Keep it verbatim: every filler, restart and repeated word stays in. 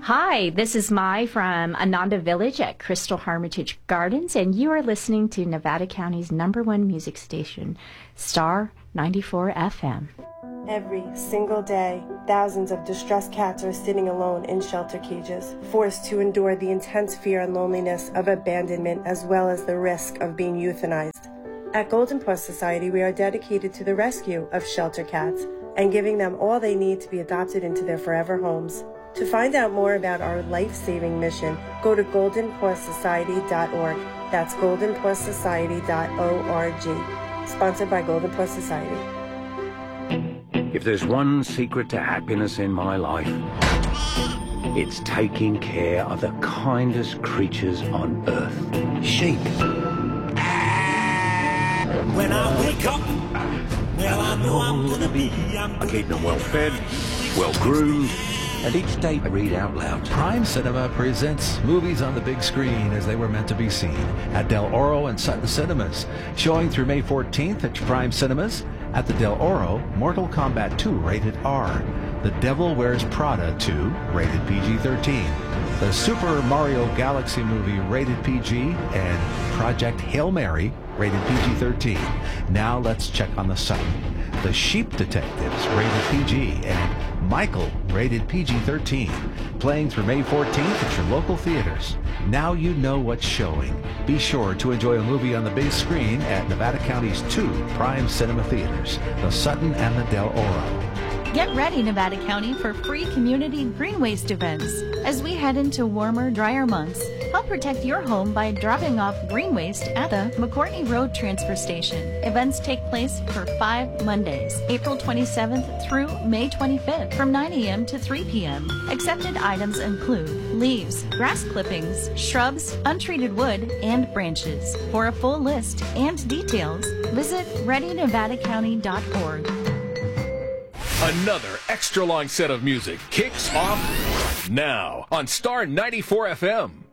Hi, this is Mai from Ananda Village at Crystal Hermitage Gardens, and you are listening to Nevada County's number one music station, Star ninety-four F M. Every single day, thousands of distressed cats are sitting alone in shelter cages, forced to endure the intense fear and loneliness of abandonment as well as the risk of being euthanized. At Golden Paw Society, we are dedicated to the rescue of shelter cats and giving them all they need to be adopted into their forever homes. To find out more about our life-saving mission, go to golden paw society dot org. That's golden paw society dot org. Sponsored by Golden Paw Society. If there's one secret to happiness in my life, it's taking care of the kindest creatures on earth. Sheep. When I wake up, well, I know I'm gonna be. I'm I keep them well fed, well groomed, and each day I read out loud. Prime Cinema presents movies on the big screen as they were meant to be seen at Del Oro and Sutton Cinemas. Showing through May fourteenth at Prime Cinemas. At the Del Oro, Mortal Kombat two rated R. The Devil Wears Prada two rated P G thirteen. The Super Mario Galaxy movie rated P G, and Project Hail Mary rated P G thirteen. Now let's check on the Sutton. The Sheep Detectives rated P G, and Michael rated P G thirteen. Playing through May fourteenth at your local theaters. Now you know what's showing. Be sure to enjoy a movie on the big screen at Nevada County's two Prime Cinema theaters, the Sutton and the Del Oro. Get ready, Nevada County, for free community green waste events. As we head into warmer, drier months, help protect your home by dropping off green waste at the McCourtney Road Transfer Station. Events take place for five Mondays, April twenty-seventh through May twenty-fifth, from nine a.m. to three p.m. Accepted items include leaves, grass clippings, shrubs, untreated wood, and branches. For a full list and details, visit ready nevada county dot org. Another extra long set of music kicks off now on Star ninety-four F M.